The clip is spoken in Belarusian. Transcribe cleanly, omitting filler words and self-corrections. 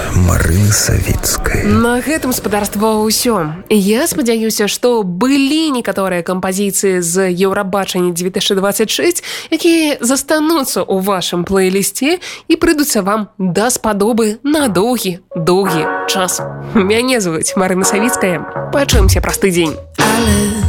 Марыны Савіцкай. На гэтым спадарства ўсё. Я спадзяюся, што былі некаторыя кампазіцыі з Еўрабачання 2026, якія застануцца ў вашым плейлісце і прыйдуцца вам даспадобы на доўгі час. Мяне звуць Марына Савіцкая. Пачуемся праз тыдзень.